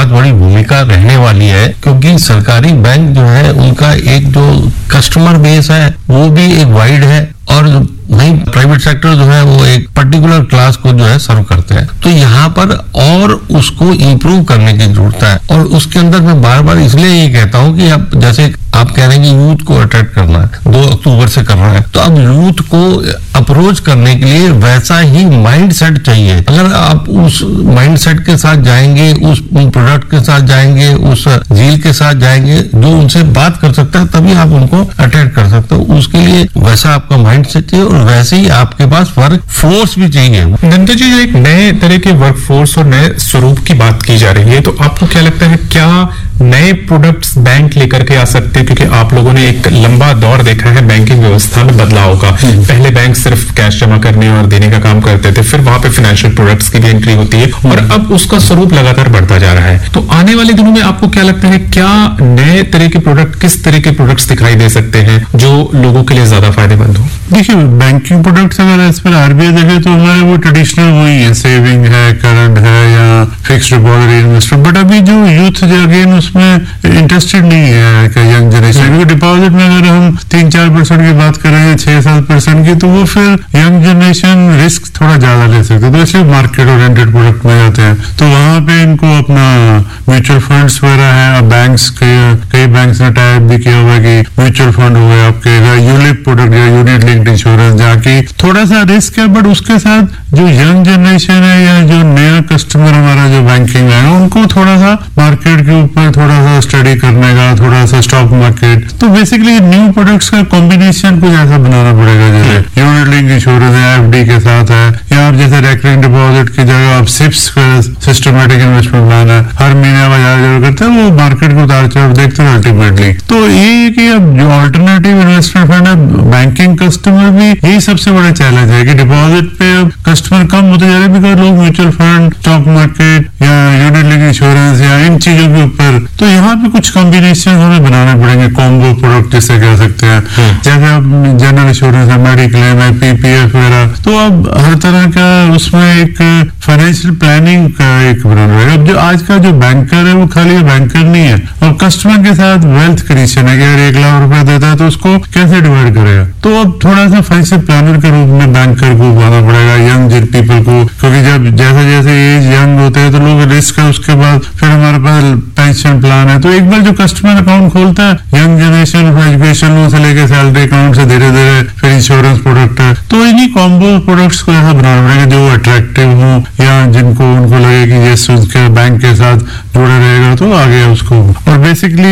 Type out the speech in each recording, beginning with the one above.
बहुत बड़ी भूमिका रहने वाली है, क्योंकि सरकारी बैंक जो है उनका एक जो कस्टमर बेस है वो भी एक वाइड है, और वहीं प्राइवेट सेक्टर जो है वो एक पर्टिकुलर क्लास को जो है सर्व करते हैं। तो यहाँ पर और उसको इम्प्रूव करने की जरूरत है। और उसके अंदर मैं बार बार इसलिए ये कहता हूँ कि अब जैसे आप कह रहे हैं कि यूथ को अट्रैक्ट करना है, 2 अक्टूबर से करना है, तो अब यूथ को अप्रोच करने के लिए वैसा ही माइंड सेट चाहिए। अगर आप उस माइंड सेट के साथ जाएंगे, उस प्रोडक्ट के साथ जाएंगे, उस झील के साथ जाएंगे जो उनसे बात कर सकता है, तभी आप उनको अट्रैक्ट कर सकते हो। उसके लिए वैसा आपका माइंड सेट चाहिए और वैसे ही आपके पास वर्क फोर्स भी चाहिए। नंदा जी, जो एक नए तरह के वर्क फोर्स और नए स्वरूप की बात की जा रही है, तो आपको क्या लगता है क्या नए प्रोडक्ट्स बैंक लेकर के आ सकते हैं? क्योंकि आप लोगों ने एक लंबा दौर देखा है बैंकिंग व्यवस्था में बदलाव का। पहले बैंक सिर्फ कैश जमा करने और देने का काम करते थे, फिर वहां पे फाइनेंशियल प्रोडक्ट्स की भी एंट्री होती है, और अब उसका स्वरूप लगातार बढ़ता जा रहा है। तो आने वाले दिनों में आपको क्या लगता है क्या नए तरह के प्रोडक्ट, किस तरह के प्रोडक्ट्स दिखाई दे सकते हैं जो लोगों के लिए ज्यादा फायदेमंद हो? देखिए, बैंकिंग प्रोडक्ट्स अगर इस पर आरबीआई देखे तो हमारे वो ट्रेडिशनल वही है, सेविंग है, करंट है या फिक्स्ड डिपॉजिट इन्वेस्टमेंट। बट अभी जो यूथ जो अगेन उसमें इंटरेस्टेड नहीं है यंग जनरेशन, क्योंकि डिपॉजिट में अगर हम 3-4% की बात करें, 6-7% की, तो वो फिर यंग जनरेशन रिस्क थोड़ा ज्यादा ले सकते हैं, तो इसलिए मार्केट ओरिएंटेड प्रोडक्ट में जाते हैं। तो वहां पे इनको अपना म्यूचुअल फंड्स वगैरह है, बैंक्स कई बैंक्स ने टाइप भी किया हुआ है कि म्यूचुअल फंड हो गया आपके, यूलिप प्रोडक्ट या यूनिट लिंक्ड इंश्योरेंस, जहाँ की थोड़ा सा रिस्क है, बट उसके साथ जो यंग जनरेशन है या जो नया कस्टमर हमारा जो बैंकिंग है उनको थोड़ा सा मार्केट के ऊपर थोड़ा सा स्टडी करने का, थोड़ा सा स्टॉक मार्केट, तो बेसिकली न्यू प्रोडक्ट्स का कॉम्बिनेशन कुछ ऐसा बनाना पड़ेगा, जैसे यूनिट लिंक इंश्योरेंस है, एफडी के साथ है, या आप जैसे रेकरिंग डिपॉजिट की जगह आप सिप्स सिस्टमेटिक इन्वेस्टमेंट प्लान है, हर महीने बाजार जरूर करते हैं, वो मार्केट को उतार चढ़ाव देखते हैं अल्टीमेटली। तो ये कि अब जो ऑल्टरनेटिव इन्वेस्टमेंट फंड है, बैंकिंग कस्टमर भी यही सबसे बड़ा चैलेंज है कि डिपॉजिट पे अब कस्टमर कम होते जा रहे हैं, बिकॉज लोग म्यूचुअल फंड, स्टॉक मार्केट या यूनिट लिंक इंश्योरेंस या इन चीजों के ऊपर, तो यहाँ पे कुछ कॉम्बिनेशन हमें बनाने पड़ेंगे, कॉम्बो प्रोडक्ट जिसे कह सकते हैं, जैसे अब जनरल इंश्योरेंस है, मेडिक्लेम है, पीपीएफ वगैरह, तो अब हर तरह का उसमें एक फाइनेंशियल प्लानिंग का एक बनाना पड़ेगा। अब जो आज का जो बैंकर है वो खाली बैंकर नहीं है, और कस्टमर के साथ वेल्थ क्रिएशन है कि अगर 1 लाख रुपया देता है तो उसको कैसे डिवाइड करेगा, तो अब थोड़ा सा फाइनेंशियल प्लानर के रूप में बैंकर को बनाना पड़ेगा, यंग पीपल को, क्योंकि जब जैसे जैसे एज यंग होते हैं तो लोग रिस्क है, उसके बाद फिर हमारे पास पेंशन प्लान है, तो एक बार जो कस्टमर अकाउंट खोलता है, यंग जनरेशन एजुकेशन लोन से लेकर सैलरी अकाउंट से धीरे धीरे फिर इंश्योरेंस प्रोडक्ट है, तो इन्हीं कॉम्बो प्रोडक्ट्स को ऐसा बनाना पड़ेगा जो अट्रैक्टिव हो या जिनको उनको लगे कि ये उसके बैंक के साथ जुड़े रहेगा तो आगे उसको। और basically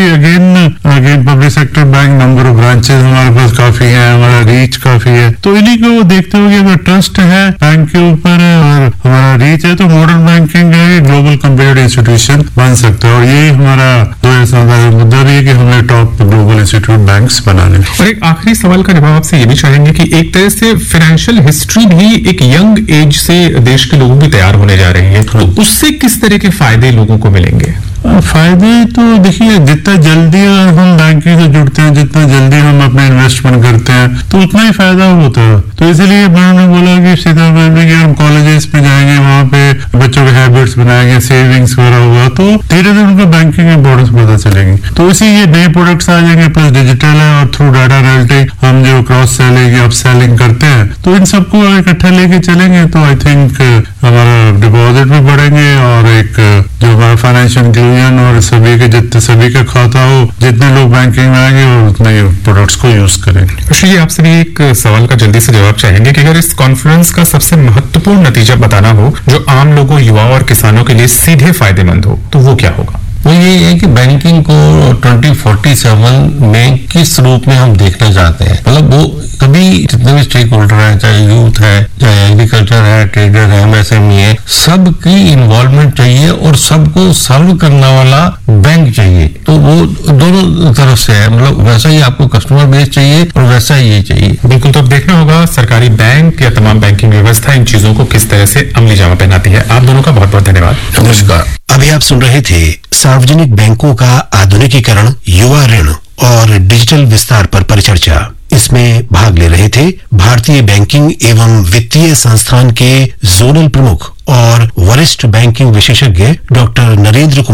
again public sector bank, number of branches हमारे पास काफी है, हमारा रीच काफी है, तो इन्हीं को देखते हुए अगर ट्रस्ट है बैंक के ऊपर और हमारा रीच है तो modern banking global competitive institution बन सकता है। और ये हमारा 2017 का मुद्दा भी है कि हमें टॉप ग्लोबल इंस्टीट्यूट बैंक्स बनाने। और एक आखिरी सवाल का जवाब आपसे ये भी चाहेंगे कि एक तरह से फाइनेंशियल हिस्ट्री भी एक यंग एज से देश के लोगों की तैयार होने जा रही है, तो उससे किस तरह के फायदे लोगों को मिलेंगे? फायदे तो देखिए, जितना जल्दी हम बैंकिंग से जुड़ते हैं, जितना जल्दी हम अपने इन्वेस्टमेंट करते हैं, तो उतना ही फायदा होता है। तो इसीलिए मैंने बोला कि सीधा कि हम कॉलेजेस में जाएंगे, वहाँ पे बच्चों के हैबिट्स बनाएंगे, सेविंग्स वगैरह होगा, तो धीरे धीरे उनको बैंकिंग इंपॉर्टेंस पता चलेगी। तो इसी ये नए प्रोडक्ट्स आ जाएंगे, प्लस डिजिटल है, और थ्रू डाटा एनालिटिक हम जो क्रॉस सेलिंग या अप सेलिंग करते हैं, तो इन सबको अगर इकट्ठा लेके चलेंगे तो आई थिंक हमारा डिपॉजिट भी बढ़ेंगे, और एक जो हमारा फाइनेंशियल इंक्लूजन और सभी का खाता हो, जितने लोग बैंकिंग में आएंगे और उतने प्रोडक्ट्स को यूज करेंगे। जी, आपसे भी एक सवाल का जल्दी से जवाब चाहेंगे कि अगर इस कॉन्फ्रेंस का सबसे महत्वपूर्ण नतीजा बताना हो जो आम लोगों, युवाओं और किसानों के लिए सीधे फायदेमंद हो, तो वो क्या होगा? वो ये है कि बैंकिंग को 2047 में किस रूप में हम देखना चाहते हैं। मतलब वो सभी जितने भी स्टेक होल्डर हैं, चाहे यूथ है, चाहे एग्रीकल्चर है, ट्रेडर है, एमएसएमई है, सबकी इन्वॉल्वमेंट चाहिए और सबको सर्व करने वाला बैंक चाहिए। तो वो दोनों तरफ से है, मतलब वैसा ही आपको कस्टमर बेस चाहिए और वैसा ही ये चाहिए। बिल्कुल, तो अब देखना होगा सरकारी बैंक या तमाम बैंकिंग व्यवस्था इन चीजों को किस तरह से अमली जामा पहनाती है। आप दोनों का बहुत बहुत धन्यवाद। नमस्कार। अभी आप सुन रहे थे सार्वजनिक बैंकों का आधुनिकीकरण, युवा ऋण और डिजिटल विस्तार पर परिचर्चा। इसमें भाग ले रहे थे भारतीय बैंकिंग एवं वित्तीय संस्थान के जोनल प्रमुख और वरिष्ठ बैंकिंग विशेषज्ञ डॉक्टर नरेंद्र कुमार